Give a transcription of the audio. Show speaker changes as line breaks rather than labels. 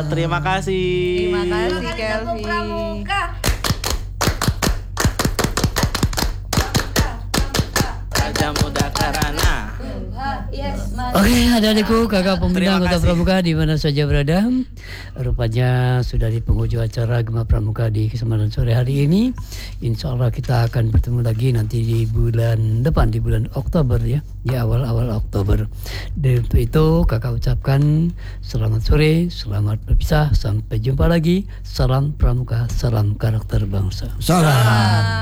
Terima kasih.
Terima kasih Kelvin.
Raja Muda Karana.
Oke, adik-adikku, kakak pembina
Terima
Kota
kasih.
Pramuka di mana saja berada. Rupanya sudah di penghujung acara Gema Pramuka di kesempatan sore hari ini. Insya Allah kita akan bertemu lagi nanti di bulan depan, di bulan Oktober ya, di awal-awal Oktober. Dan untuk itu kakak ucapkan selamat sore, selamat berpisah, sampai jumpa lagi. Salam Pramuka, salam karakter bangsa.
Salam.